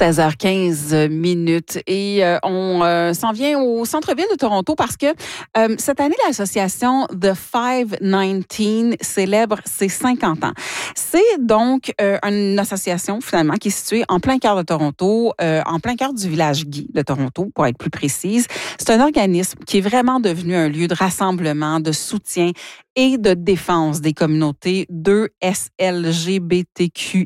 16h15 et on s'en vient au centre-ville de Toronto parce que cette année, l'association The 519 célèbre ses 50 ans. C'est donc une association finalement qui est située en plein cœur de Toronto, en plein cœur du village gay de Toronto, pour être plus précise. C'est un organisme qui est vraiment devenu un lieu de rassemblement, de soutien et de défense des communautés 2SLGBTQI+,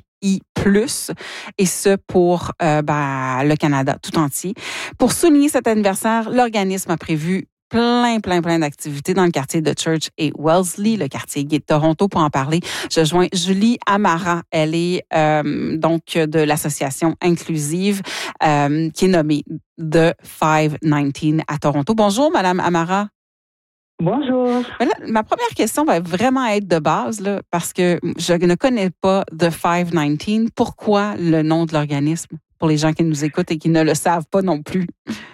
et ce pour le Canada tout entier. Pour souligner cet anniversaire, l'organisme a prévu plein d'activités dans le quartier de Church et Wellesley, le quartier gay de Toronto. Pour en parler, je joins Julie Amara. Elle est donc de l'association inclusive qui est nommée The 519 à Toronto. Bonjour, Madame Amara. Bonjour. Là, ma première question va vraiment être de base, là, parce que je ne connais pas The 519. Pourquoi le nom de l'organisme, pour les gens qui nous écoutent et qui ne le savent pas non plus?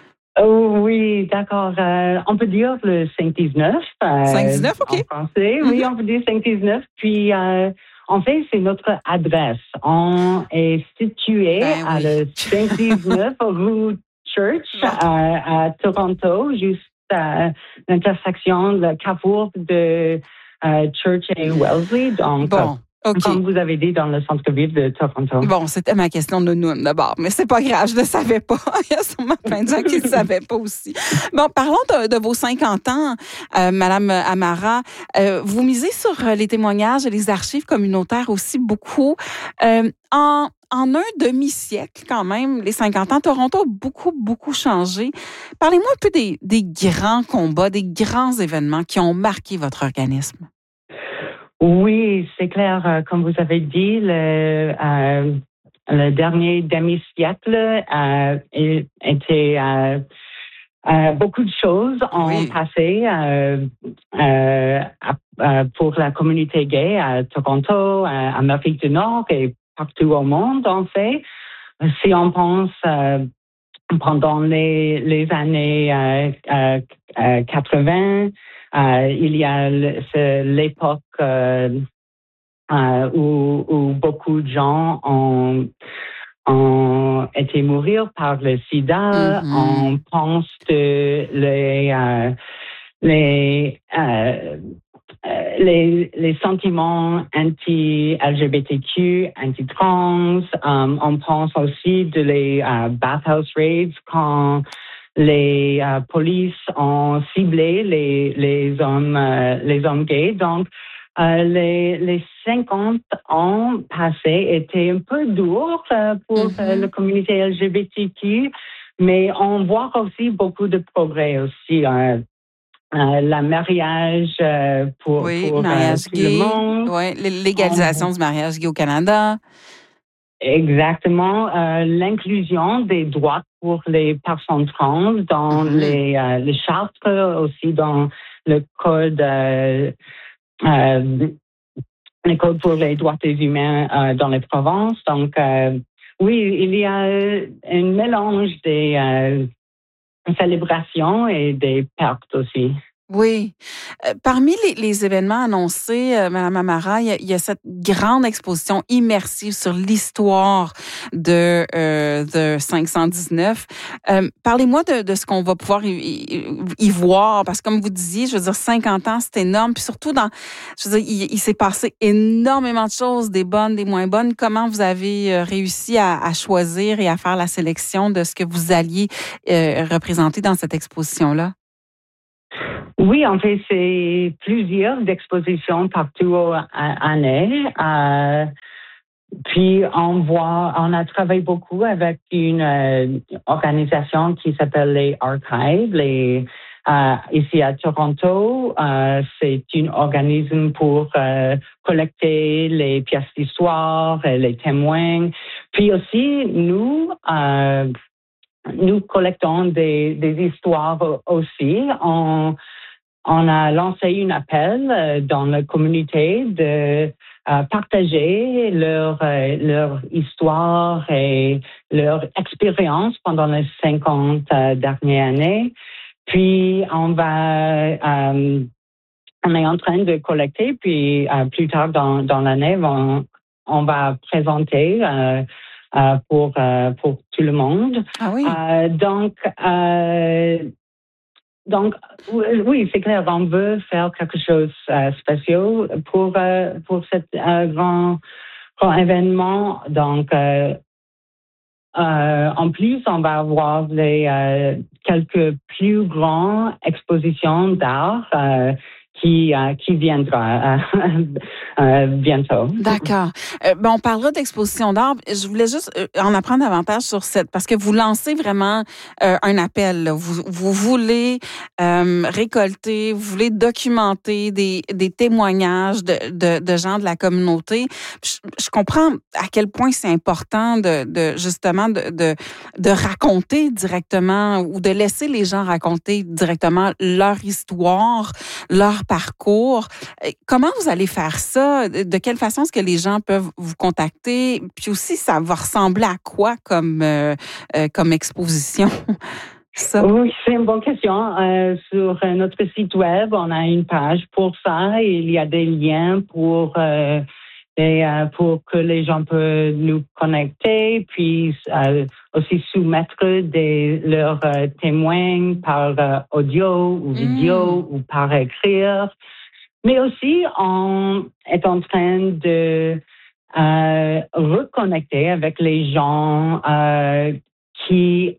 Oui, d'accord. On peut dire le 519. 519, OK. En français, oui, on peut dire 519. Puis, en fait, c'est notre adresse. On est situé à le 519 rue Church à Toronto, juste à l'intersection, le carrefour de Church et Wellesley. Donc, OK. Comme vous avez dit, dans le centre-ville de Toronto. Bon, c'était ma question de nounoun d'abord, mais c'est pas grave, je ne le savais pas. Il y a sûrement plein de gens qui ne le savaient pas aussi. Bon, parlons de vos 50 ans, Madame Amara. Vous misez sur les témoignages et les archives communautaires aussi beaucoup. En un demi-siècle, quand même, les 50 ans, Toronto a beaucoup changé. Parlez-moi un peu des grands combats, des grands événements qui ont marqué votre organisme. Oui, c'est clair. Comme vous avez dit, le dernier demi-siècle était beaucoup de choses ont passé pour la communauté gay à Toronto, en Amérique du Nord et partout au monde, en fait. Si on pense pendant les années 80, il y a l'époque où beaucoup de gens ont été mourir par le sida. On pense que les sentiments anti-LGBTQ, anti-trans. On pense aussi de les bathhouse raids quand les polices ont ciblé les hommes gays. Donc, les 50 ans passés étaient un peu durs pour la communauté LGBTQ, mais on voit aussi beaucoup de progrès aussi. Le mariage pour mariage tout gay, le monde. Légalisation du mariage gay au Canada. Exactement. L'inclusion des droits pour les personnes trans dans les chartes, aussi dans le code pour les droits des humains dans les provinces. Donc, oui, il y a un mélange des célébrations et des pertes aussi. Oui. Parmi les événements annoncés, Mme Amara, il y a cette grande exposition immersive sur l'histoire de 519. Parlez-moi de ce qu'on va pouvoir y voir, parce que comme vous disiez, je veux dire, 50 ans, c'est énorme. Puis surtout, il s'est passé énormément de choses, des bonnes, des moins bonnes. Comment vous avez réussi à choisir et à faire la sélection de ce que vous alliez représenter dans cette exposition-là? Oui, en fait, c'est plusieurs expositions partout en année. Puis on a travaillé beaucoup avec une organisation qui s'appelle les Archives, ici à Toronto. C'est un organisme pour collecter les pièces d'histoire, les témoins. Puis aussi, nous collectons des histoires aussi. On a lancé un appel dans la communauté de partager leur histoire et leur expérience pendant les 50 dernières années. Puis, on est en train de collecter, puis plus tard dans l'année, on va présenter pour tout le monde. Ah oui. Donc, oui, c'est clair, on veut faire quelque chose de spécial pour cet grand événement. Donc, en plus, on va avoir quelques plus grandes expositions d'art qui viendra bientôt. D'accord. On parlera d'exposition d'art. Je voulais juste en apprendre davantage sur parce que vous lancez vraiment un appel. Là. Vous voulez récolter, vous voulez documenter des témoignages de gens de la communauté. Je comprends à quel point c'est important justement de raconter directement ou de laisser les gens raconter directement leur histoire, leur parcours. Comment vous allez faire ça? De quelle façon est-ce que les gens peuvent vous contacter? Puis aussi, ça va ressembler à quoi comme exposition? Ça. Oui, c'est une bonne question. Sur notre site web, on a une page pour ça. Et il y a des liens pour que les gens peuvent nous connecter, puis aussi soumettre leurs témoins par audio ou vidéo ou par écrire. Mais aussi, on est en train de reconnecter avec les gens qui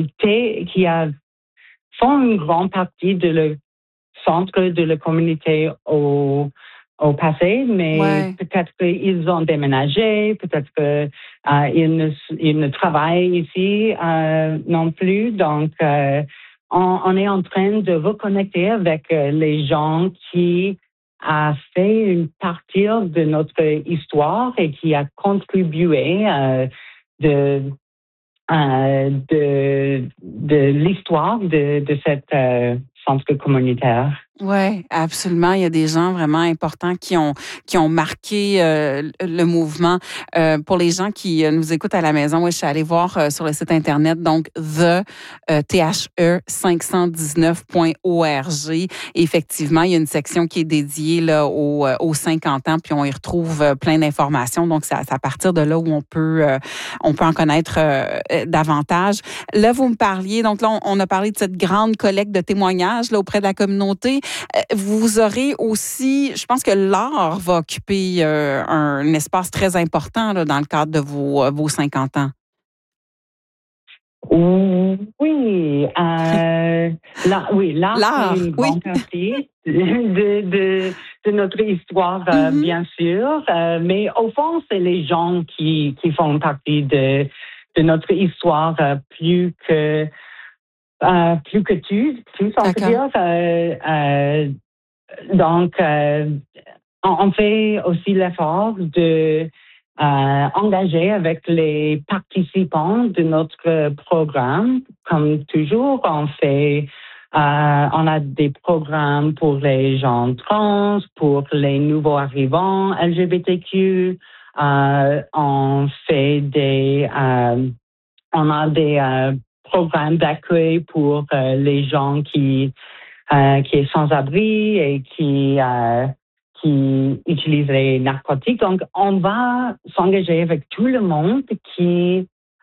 font une grande partie de le centre de la communauté au passé, mais peut-être qu'ils ont déménagé, peut-être qu'ils ne travaillent ici non plus. Donc, on est en train de reconnecter avec les gens qui a fait une partie de notre histoire et qui a contribué de l'histoire de cette centre communautaire. Oui, absolument. Il y a des gens vraiment importants qui ont marqué le mouvement. Pour les gens qui nous écoutent à la maison, je suis allée voir sur le site Internet, donc the519.org. Et effectivement, il y a une section qui est dédiée là, aux 50 ans, puis on y retrouve plein d'informations. Donc, c'est à partir de là où on peut en connaître davantage. Là, vous me parliez, donc là, on a parlé de cette grande collecte de témoignages là, auprès de la communauté. Vous aurez aussi, je pense que l'art va occuper un espace très important là, dans le cadre de vos 50 ans. Oui, l'art, c'est une grande partie de notre histoire, bien sûr. Mais au fond, c'est les gens qui font partie de notre histoire plus que tous, on peut dire. Donc, on fait aussi l'effort de engager avec les participants de notre programme. Comme toujours, on a des programmes pour les gens trans, pour les nouveaux arrivants LGBTQ. On a des programme d'accueil pour les gens qui est sans-abri et qui utilisent les narcotiques. Donc, on va s'engager avec tout le monde qui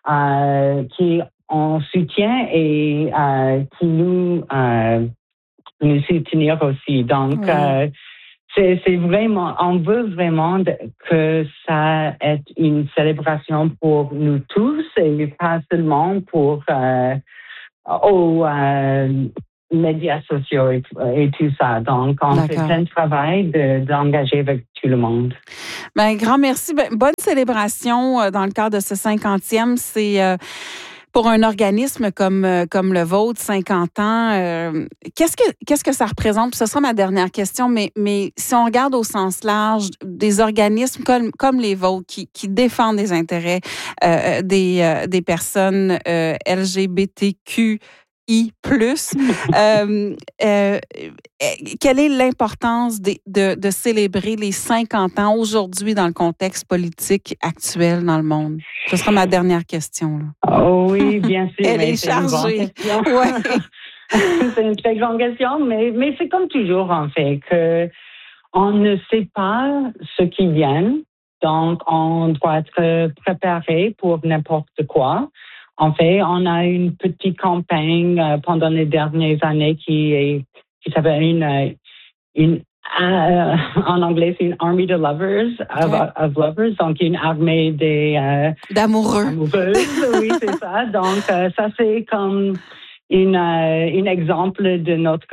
en soutient et qui nous soutenir aussi. Donc, c'est vraiment, on veut vraiment que ça ait une célébration pour nous tous et pas seulement pour aux médias sociaux et tout ça. Donc, on fait plein de travail d'engager avec tout le monde. Bien, grand merci. Bonne célébration dans le cadre de ce 50e. C'est pour un organisme comme le vôtre, 50 ans, qu'est-ce que ça représente? Puis ce sera ma dernière question, mais si on regarde au sens large, des organismes comme les vôtres qui défendent les intérêts des personnes LGBTQI+, quelle est l'importance de célébrer les 50 ans aujourd'hui dans le contexte politique actuel dans le monde? Ce sera ma dernière question. Là. Oh oui, bien sûr. Elle est chargée. C'est une très grande question, mais c'est comme toujours, en fait, que on ne sait pas ce qui vient. Donc, on doit être préparé pour n'importe quoi. En fait, on a une petite campagne pendant les dernières années qui s'appelle en anglais, c'est une army of lovers, of lovers, donc une armée d'amoureux. Amoureuses, oui, c'est ça. Donc, ça, c'est comme un exemple de notre,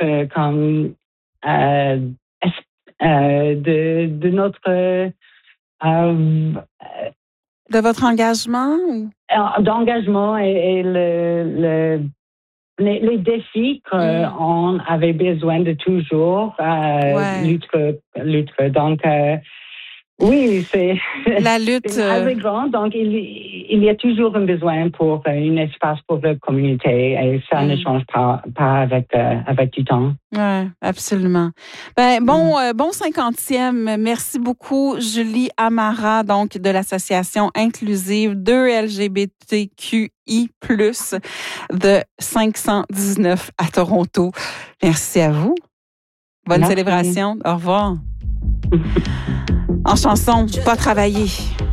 de notre, de votre engagement? D'engagement et les défis qu'on avait besoin de toujours lutter. Donc, oui, c'est la lutte. C'est assez grand, donc il y a toujours un besoin pour un espace pour la communauté et ça ne change pas avec du temps. Oui, absolument. Bon 50e. Merci beaucoup, Julie Amara, donc de l'Association inclusive de LGBTQI+, de 519 à Toronto. Merci à vous. Bonne célébration. Au revoir. En chanson, pas travailler.